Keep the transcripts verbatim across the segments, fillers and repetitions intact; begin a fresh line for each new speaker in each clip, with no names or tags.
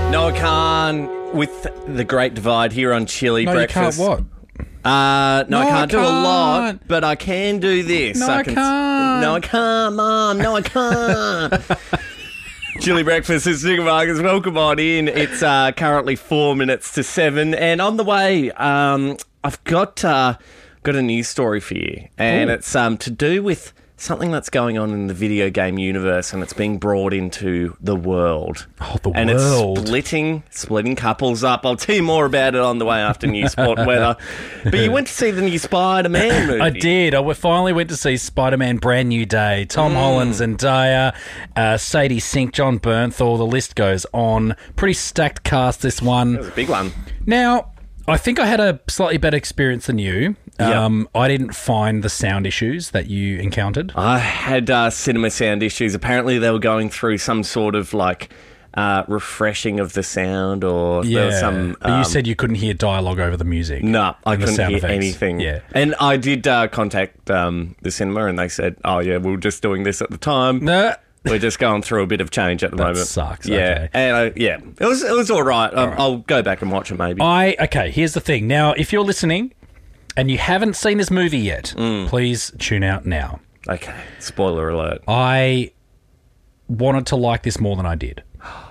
Noah Khan with The Great Divide here on Chili
No,
Breakfast.
you can't what?
Uh, no,
No,
I
I
can't do a lot,
can't.
but I can do this.
No, I
can,
can't.
No, I can't, Mum. No, I can't. Chili Breakfast is Supermarkets. Welcome on in. It's uh, currently four minutes to seven, and on the way, um, I've got uh, got a news story for you, and
Ooh.
it's um, to do with something that's going on in the video game universe, and it's being brought into the world.
Oh, the
and
world.
it's splitting, splitting couples up. I'll tell you more about it on the way after News Sport and Weather. But you went to see the new Spider-Man movie.
I did. I finally went to see Spider-Man Brand New Day. Tom Holland, Zendaya, uh, Sadie Sink, John Bernthal. The list goes on. Pretty stacked cast, this one.
It was a big one.
Now, I think I had a slightly better experience than you.
Yeah.
Um, I didn't find the sound issues that you encountered.
I had uh, cinema sound issues. Apparently they were going through some sort of like uh, refreshing of the sound or there was
Yeah,
some...
but you
um,
said you couldn't hear dialogue over the music.
No, I
and the
couldn't
sound
hear
effects.
anything.
Yeah.
And I did uh, contact um, the cinema and they said, oh yeah, we were just doing this at the time.
No.
We're just going through a bit of change at the
That
moment.
sucks,
Yeah,
okay.
and I, yeah, it was it was all right. Um, I'll go back and watch it maybe.
I okay, here's the thing. Now, if you're listening and you haven't seen this movie yet,
Mm.
please tune out now.
Okay, spoiler alert.
I wanted to like this more than I did.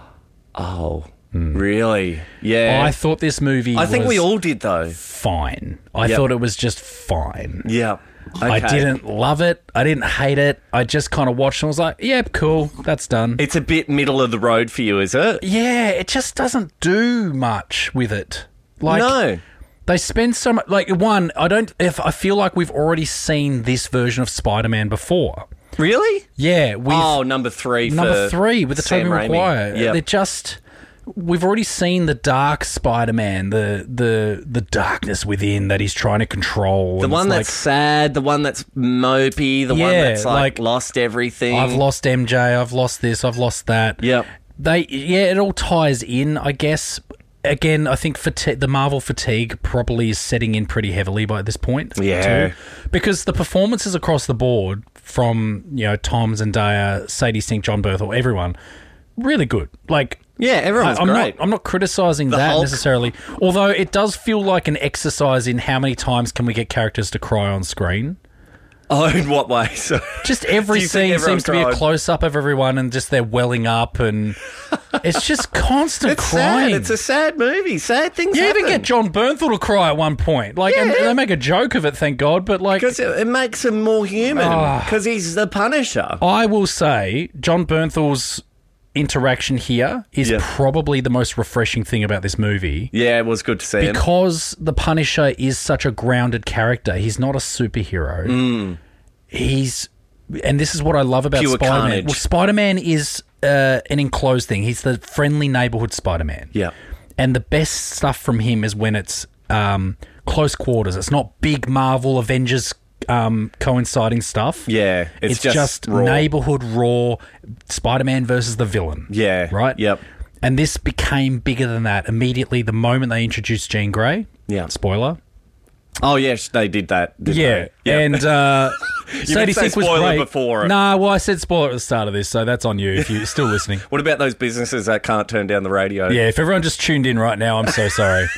Oh, really? Yeah.
I thought this movie
I think
was
we all did though.
fine. I
Yep.
thought it was just fine.
Yeah. Okay.
I didn't love it. I didn't hate it. I just kind of watched and was like, yeah, cool, that's done.
It's a bit middle of the road for you, is it?
yeah, it just doesn't do much with it. Like,
no.
they spend so much. Like, one, I don't. If I feel like we've already seen this version of Spider-Man before.
Really?
Yeah, we've
Oh, number three.
number
for
three with the
Sam
Tobey
Raimi.
Maguire.
Yep.
They're just. We've already seen the dark Spider-Man, the the the darkness within that he's trying to control.
The
and
one
it's
that's sad, the one that's mopey, the one
Yeah,
that's like,
like,
lost everything.
like, I've lost M J, I've lost this, I've lost that.
Yep.
They yeah, it all ties in, I guess. Again, I think fati- the Marvel fatigue probably is setting in pretty heavily by this point.
Yeah.
too. Because the performances across the board from, you know, Tom, Zendaya, Sadie Sink, John Bernthal, everyone, really good. Like,
Yeah, everyone's
I, I'm
great.
not I'm not criticizing
The
that
Hulk.
necessarily. Although it does feel like an exercise in how many times can we get characters to cry on screen.
Oh, in what way? So,
Just every
Do you think
scene
everyone
seems to be a
cried?
close up of everyone and just they're welling up and it's just constant
it's
crying.
sad. It's a sad movie. Sad things
You
happen.
even get John Bernthal to cry at one point. Like, and
Yeah.
they make a joke of it, thank God. But, like,
Because it, it makes him more human.
Ah.
Because he's the Punisher.
I will say John Bernthal's interaction here is
Yeah.
probably the most refreshing thing about this movie.
Yeah, it was good to see him.
Because the Punisher is such a grounded character. He's not a superhero. He's... And this is what I love about
Mm. Pure
Spider-Man.
carnage.
Well, Spider-Man is uh, an enclosed thing. He's the friendly neighborhood Spider-Man.
Yeah.
And the best stuff from him is when it's um, close quarters. It's not big Marvel Avengers um, coinciding stuff.
Yeah, it's,
It's,
just,
just,
raw.
neighborhood raw Spider-Man versus the villain.
Yeah.
Right?
Yep.
And this became bigger than that immediately the moment they introduced Jean Grey.
Yeah.
Spoiler.
Oh, yes, they did that. Didn't
Yeah.
they? Yeah.
And uh,
You
Sadie
did say
Sink was
spoiler
great.
before it.
Nah, well, I said spoiler at the start of this, so that's on you if you're still listening.
What about those businesses that can't turn down the radio?
Yeah, if everyone just tuned in right now, I'm so sorry.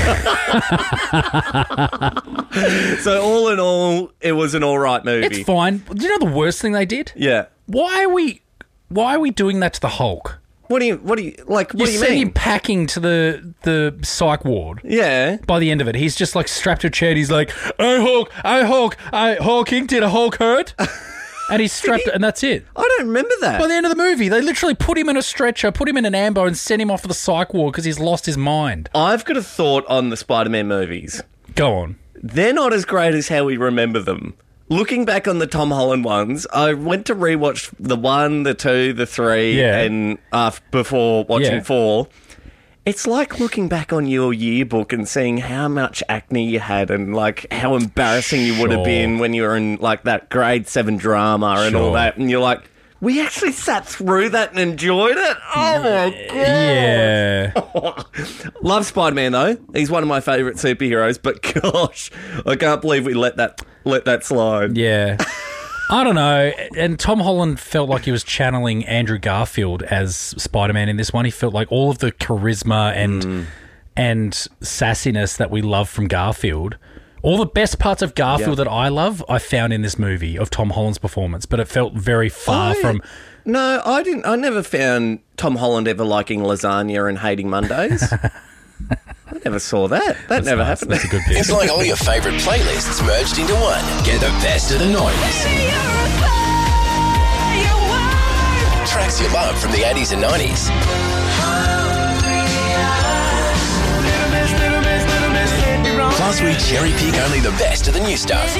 So all in all, it was an all right movie.
It's fine. Do you know the worst thing they did?
Yeah.
Why are we why are we doing that to the Hulk?
What do you, what do you, like, what
You
do you
send
mean?
him packing to the the psych ward.
Yeah.
By the end of it, he's just like strapped to a chair and he's like, oh Hulk, oh Hulk, oh Hulking, did a Hulk hurt? And he's strapped and that's it.
I don't remember that.
By the end of the movie, they literally put him in a stretcher, put him in an ambo and sent him off to the psych ward because he's lost his mind.
I've got a thought on the Spider-Man movies.
Go on.
They're not as great as how we remember them. Looking back on the Tom Holland ones, I went to rewatch the one, the two, the three,
Yeah.
and uh, before watching
Yeah.
four. It's like looking back on your yearbook and seeing how much acne you had and like how embarrassing you would have
Sure.
been when you were in like that grade seven drama and all
Sure.
that, and you're like, we actually sat through that and enjoyed it. Oh my god!
Yeah.
Love Spider-Man though. He's one of my favourite superheroes. But gosh, I can't believe we let that let that slide.
Yeah. I don't know. And Tom Holland felt like he was channeling Andrew Garfield as Spider-Man in this one. He felt like all of the charisma and mm. and sassiness that we love from Garfield. All the best parts of Garfield yep. that I love, I found in this movie of Tom Holland's performance, but it felt very far I, from...
No, I didn't. I never found Tom Holland ever liking lasagna and hating Mondays. I never saw that. That That's never nice. happened.
That's a good bit.
It's like all your favourite playlists merged into one. Get the best of the noise. Tracks you love from the eighties and nineties. Plus, we cherry pick only the best of the new stuff.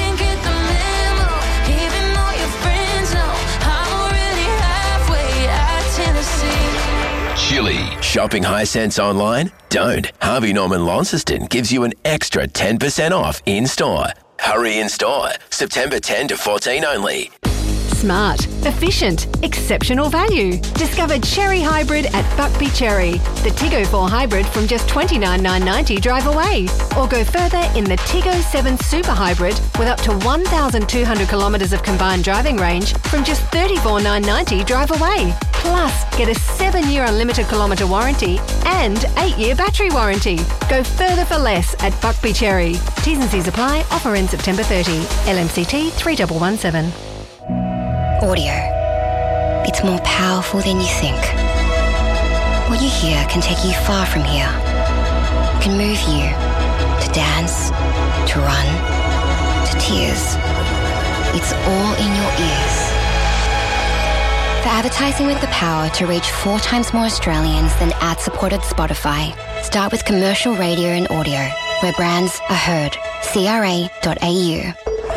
Chili. Shopping Hisense online? Don't. Harvey Norman Launceston gives you an extra ten percent off in-store. Hurry in-store. September tenth to fourteenth only.
Smart, efficient, exceptional value. Discover Cherry Hybrid at Buckby Cherry. The Tiggo four Hybrid from just twenty-nine thousand nine hundred ninety drive away. Or go further in the Tiggo seven Super Hybrid with up to one thousand two hundred kilometres of combined driving range from just thirty-four thousand nine hundred ninety drive away. Plus, get a seven-year unlimited kilometre warranty and eight-year battery warranty. Go further for less at Buckby Cherry. T's and C's apply. Offer ends September thirtieth. L M C T three one one seven.
Audio. It's more powerful than you think. What you hear can take you far from here. It can move you to dance, to run, to tears. It's all in your ears. For advertising with the power to reach four times more Australians than ad-supported Spotify, start with commercial radio and audio, where brands are heard. C R A dot A U.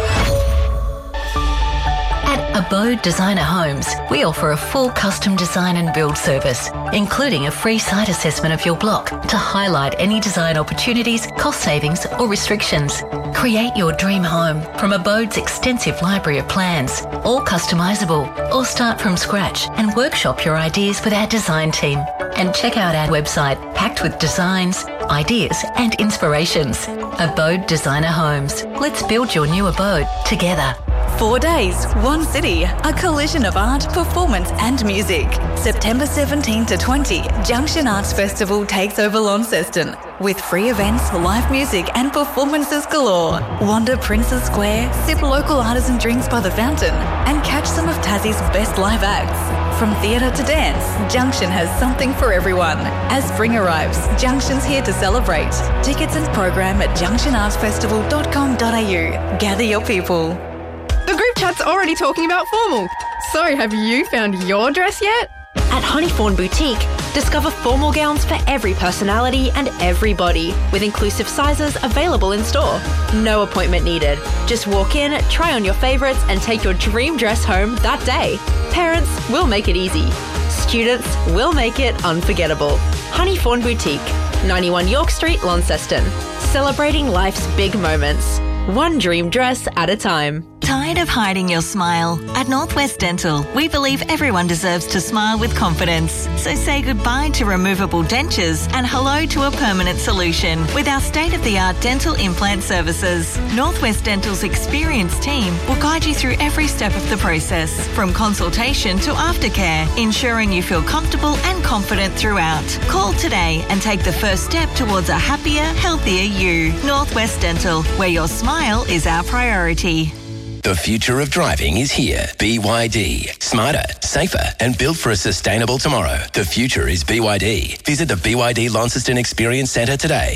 Abode Designer Homes, we offer a full custom design and build service, including a free site assessment of your block to highlight any design opportunities, cost savings or restrictions. Create your dream home from Abode's extensive library of plans, all customisable, or start from scratch and workshop your ideas with our design team. And check out our website packed with designs, ideas and inspirations. Abode Designer Homes. Let's build your new abode together.
Four days, one city, a collision of art, performance and music. September seventeenth to twentieth, Junction Arts Festival takes over Launceston with free events, live music and performances galore. Wander Princes Square, sip local artisan drinks by the fountain and catch some of Tassie's best live acts. From theatre to dance, Junction has something for everyone. As spring arrives, Junction's here to celebrate. Tickets and program at junction arts festival dot com dot a u. Gather your people.
The group chat's already talking about formal. So, have you found your dress yet?
At Honeyfawn Boutique, discover formal gowns for every personality and every body, with inclusive sizes available in store. No appointment needed. Just walk in, try on your favourites and take your dream dress home that day. Parents, we'll make it easy. Students, we'll make it unforgettable. Honeyfawn Boutique, ninety-one York Street, Launceston. Celebrating life's big moments. One dream dress at a time.
Tired of hiding your smile? At Northwest Dental, we believe everyone deserves to smile with confidence. So say goodbye to removable dentures and hello to a permanent solution with our state-of-the-art dental implant services. Northwest Dental's experienced team will guide you through every step of the process, from consultation to aftercare, ensuring you feel comfortable and confident throughout. Call today and take the first step towards a happier, healthier you. Northwest Dental, where your smile is our priority.
The future of driving is here. B Y D. Smarter, safer, and built for a sustainable tomorrow. The future is B Y D. Visit the B Y D Launceston Experience Centre today.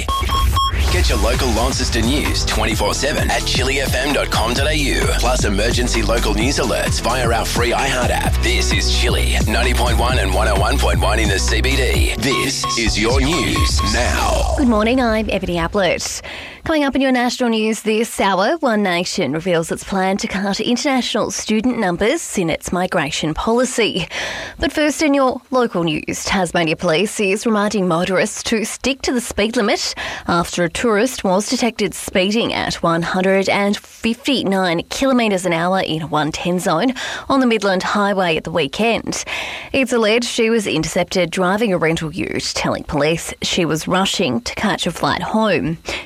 Get your local Launceston news twenty-four seven at chili f m dot com dot a u. Plus emergency local news alerts via our free iHeart app. This is Chili, ninety point one and one oh one point one in the C B D. This is your news now.
Good morning, I'm Ebony Ablett. Coming up in your national news this hour, One Nation reveals its plan to cut international student numbers in its migration policy. But first, in your local news, Tasmania Police is reminding motorists to stick to the speed limit after a tourist was detected speeding at one hundred fifty-nine kilometres an hour in a one ten zone on the Midland Highway at the weekend. It's alleged she was intercepted driving a rental ute, telling police she was rushing to catch a flight home. She was fined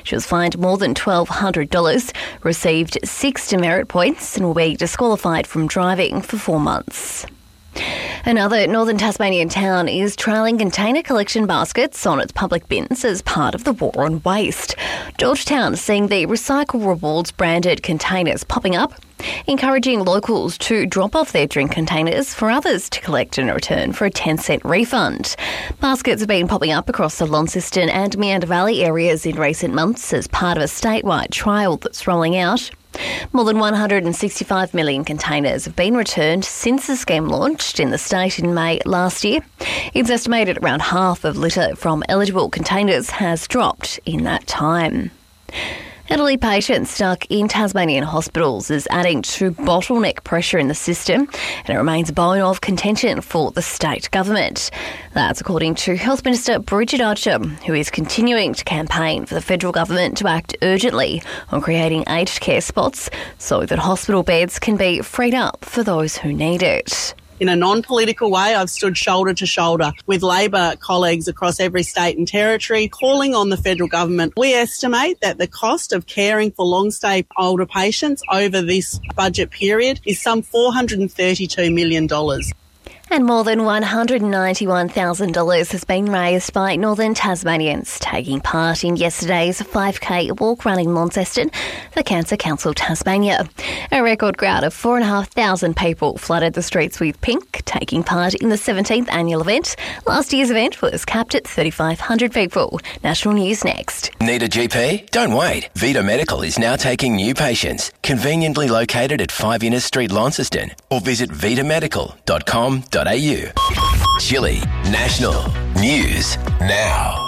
fined more than twelve hundred dollars, received six demerit points and will be disqualified from driving for four months. Another northern Tasmanian town is trialling container collection baskets on its public bins as part of the war on waste. Georgetown is seeing the Recycle Rewards branded containers popping up, encouraging locals to drop off their drink containers for others to collect and return for a ten cent refund. Baskets have been popping up across the Launceston and Meander Valley areas in recent months as part of a statewide trial that's rolling out. More than one hundred sixty-five million containers have been returned since the scheme launched in the state in May last year. It's estimated around half of litter from eligible containers has dropped in that time. Elderly patients stuck in Tasmanian hospitals is adding to bottleneck pressure in the system, and it remains a bone of contention for the state government. That's according to Health Minister Bridget Archer, who is continuing to campaign for the federal government to act urgently on creating aged care spots so that hospital beds can be freed up for those who need it.
In a non-political way, I've stood shoulder to shoulder with Labor colleagues across every state and territory, calling on the federal government. We estimate that the cost of caring for long-stay older patients over this budget period is some four hundred thirty-two million dollars.
And more than one hundred ninety-one thousand dollars has been raised by Northern Tasmanians taking part in yesterday's five K walk run in Launceston for Cancer Council Tasmania. A record crowd of four thousand five hundred people flooded the streets with pink, taking part in the seventeenth annual event. Last year's event was capped at three thousand five hundred people. National News next.
Need a G P? Don't wait. Vita Medical is now taking new patients. Conveniently located at five Innes Street, Launceston, or visit vita medical dot com dot a u. Chili National News now.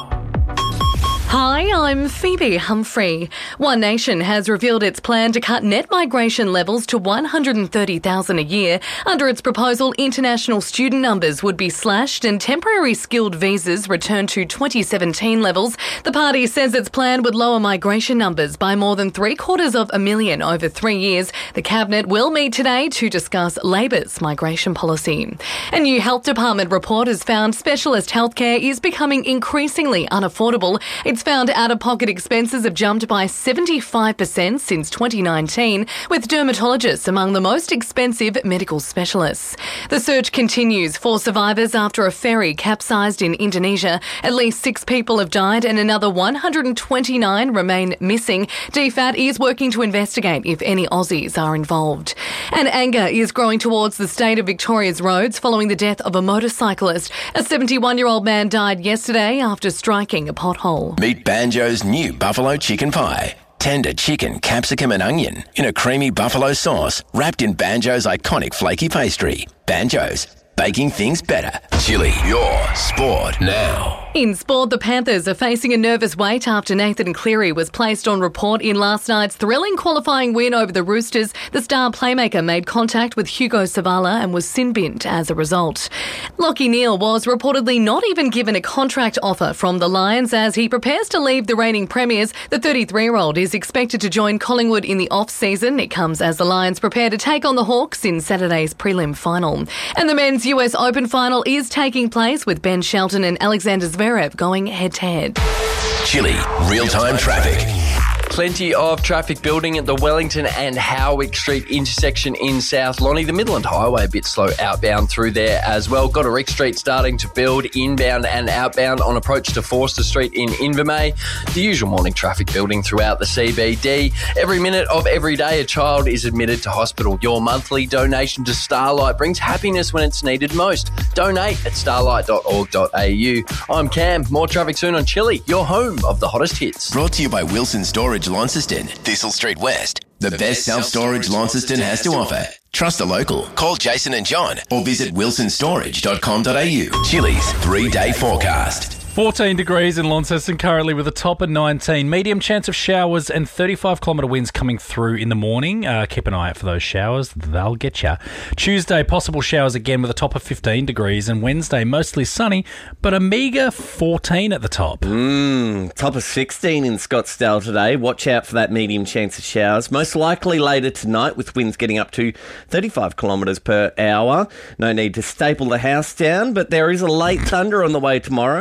Hi, I'm Phoebe Humphrey. One Nation has revealed its plan to cut net migration levels to one hundred thirty thousand a year. Under its proposal, international student numbers would be slashed and temporary skilled visas returned to twenty seventeen levels. The party says its plan would lower migration numbers by more than three quarters of a million over three years. The Cabinet will meet today to discuss Labor's migration policy. A new Health Department report has found specialist healthcare is becoming increasingly unaffordable. It's found out-of-pocket expenses have jumped by seventy-five percent since twenty nineteen, with dermatologists among the most expensive medical specialists. The search continues for survivors after a ferry capsized in Indonesia. At least six people have died and another one hundred twenty-nine remain missing. D F A T is working to investigate if any Aussies are involved. And anger is growing towards the state of Victoria's roads following the death of a motorcyclist. A seventy-one-year-old man died yesterday after striking a pothole.
Meet Banjo's new buffalo chicken pie. Tender chicken, capsicum and onion in a creamy buffalo sauce wrapped in Banjo's iconic flaky pastry. Banjo's, baking things better. Chili, your sport now.
In sport, the Panthers are facing a nervous wait after Nathan Cleary was placed on report in last night's thrilling qualifying win over the Roosters. The star playmaker made contact with Hugo Savala and was sin-binned as a result. Lachie Neale was reportedly not even given a contract offer from the Lions as he prepares to leave the reigning premiers. The thirty-three-year-old is expected to join Collingwood in the off-season. It comes as the Lions prepare to take on the Hawks in Saturday's prelim final. And the men's U S Open final is taking place with Ben Shelton and Alexander Zverev going head-to-head.
Chili, real-time traffic.
Plenty of traffic building at the Wellington and Howick Street intersection in South Lonnie. The Midland Highway a bit slow outbound through there as well. Goderich Street starting to build inbound and outbound on approach to Forster Street in Invermay. The usual morning traffic building throughout the C B D. Every minute of every day a child is admitted to hospital. Your monthly donation to Starlight brings happiness when it's needed most. Donate at starlight dot org dot a u. I'm Cam. More traffic soon on Chili, your home of the hottest hits.
Brought to you by Wilson Storage Launceston, Thistle Street West. The, the best self-storage Launceston has to offer. Trust the local. Call Jason and John or visit wilson storage dot com dot a u. Chili's three-day forecast.
fourteen degrees in Launceston currently with a top of nineteen. Medium chance of showers and thirty-five kilometre winds coming through in the morning. Uh, keep an eye out for those showers. They'll get you. Tuesday, possible showers again with a top of fifteen degrees. And Wednesday, mostly sunny, but a meagre fourteen at the top.
Mm, top of sixteen in Scottsdale today. Watch out for that medium chance of showers. Most likely later tonight with winds getting up to thirty-five kilometres per hour. No need to staple the house down, but there is a late thunder on the way tomorrow. Top of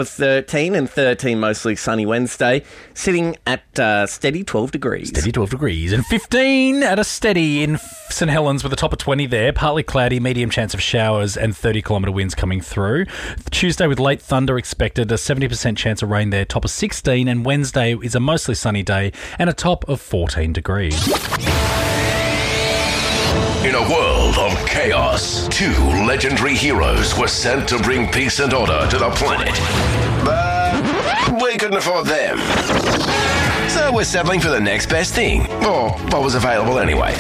thirteen, and thirteen mostly sunny Wednesday, sitting at uh, steady twelve degrees.
Steady twelve degrees. And fifteen at a steady in St Helens with a top of twenty there. Partly cloudy, medium chance of showers and thirty kilometre winds coming through. Tuesday with late thunder expected, a seventy percent chance of rain there, top of sixteen. And Wednesday is a mostly sunny day and a top of fourteen degrees.
In a world of chaos, two legendary heroes were sent to bring peace and order to the planet. But we couldn't afford them. So we're settling for the next best thing, or what was available anyway.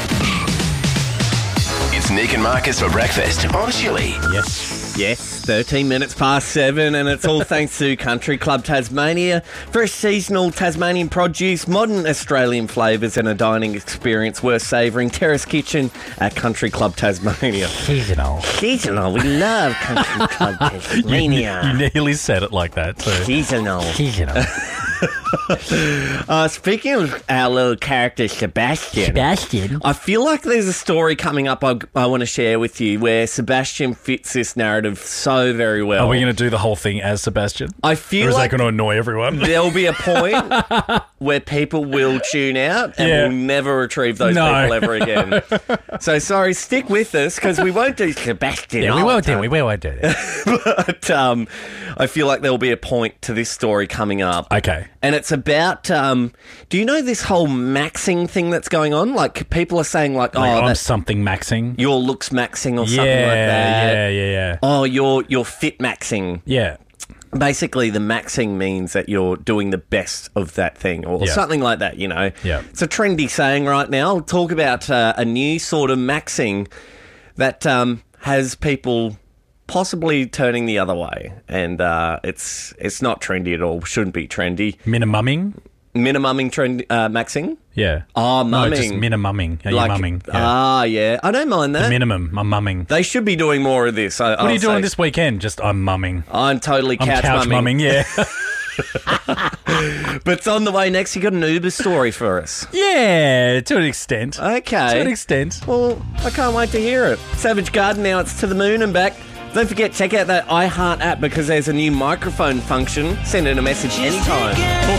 It's Nick and Marcus for breakfast on Chili.
Yes. Yes, thirteen minutes past seven, and it's all thanks to Country Club Tasmania. Fresh seasonal Tasmanian produce, modern Australian flavours, and a dining experience worth savouring. Terrace Kitchen at Country Club Tasmania.
Seasonal.
Seasonal. We love Country Club Tasmania.
You, you nearly said it like that, too.
Seasonal.
Seasonal.
uh, speaking of our little character, Sebastian.
Sebastian.
I feel like there's a story coming up I, I want to share with you where Sebastian fits this narrative so very well.
Are we going to do the whole thing as Sebastian?
I feel
or is
like
that going to annoy everyone?
There'll be a point where people will tune out and
Yeah.
we'll never retrieve those
No.
people ever again. So sorry, stick with us because we won't do Sebastian.
Yeah, we
all
won't
the
do
time.
it. We won't do it.
But um, I feel like there'll be a point to this story coming up.
Okay.
And it's about, um, do you know this whole maxing thing that's going on? Like, people are saying, like,
Like,
oh,
I'm
that's
something maxing.
your looks maxing or
yeah,
something like that.
yeah, yeah, yeah.
Oh, you're, you're fit maxing.
Yeah.
Basically, the maxing means that you're doing the best of that thing or
Yeah.
something like that, you know?
Yeah.
It's a trendy saying right now. I'll talk about uh, a new sort of maxing that um, has people possibly turning the other way. And uh, it's it's not trendy at all. Shouldn't be trendy.
Minimumming?
Minimumming trend, uh, maxing?
Yeah.
Oh,
No,
mumming.
just minimumming. Are
Like-
you mumming? Yeah.
Ah, yeah. I don't mind that.
The minimum. I'm mumming.
They should be doing more of this. I,
What are you doing this weekend? Just I'm mumming.
I'm totally
I'm
couch,
couch
mumming.
mumming, yeah.
But it's on the way next. You got an Uber story for us.
Yeah, to an extent.
Okay.
To an extent.
Well, I can't wait to hear it. Savage Garden, now it's to the moon and back. Don't forget, check out that iHeart app because there's a new microphone function. Send in a message anytime. Talk